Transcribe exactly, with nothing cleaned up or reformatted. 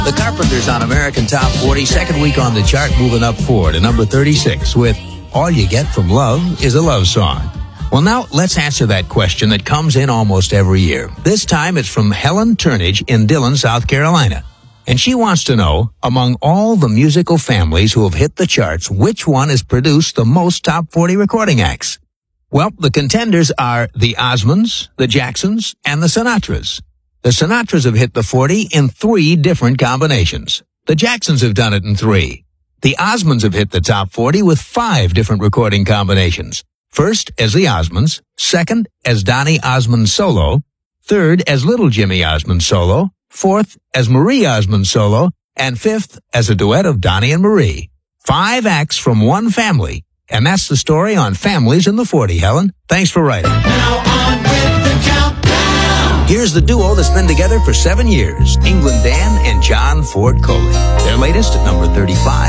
The Carpenters on American Top forty, second week on the chart, moving up four to number thirty-six with All You Get From Love Is a Love Song. Well, now let's answer that question that comes in almost every year. This time it's from Helen Turnage in Dillon, South Carolina. And she wants to know, among all the musical families who have hit the charts, which one has produced the most top forty recording acts? Well, the contenders are the Osmonds, the Jacksons, and the Sinatras. The Sinatras have hit the forty in three different combinations. The Jacksons have done it in three. The Osmonds have hit the top forty with five different recording combinations. First as the Osmonds, second as Donny Osmond solo, third as Little Jimmy Osmond solo, fourth as Marie Osmond solo, and fifth as a duet of Donny and Marie. Five acts from one family. And that's the story on Families in the forty, Helen. Thanks for writing. Now on with the countdown. Here's the duo that's been together for seven years, England Dan and John Ford Coley. Their latest at number thirty-five.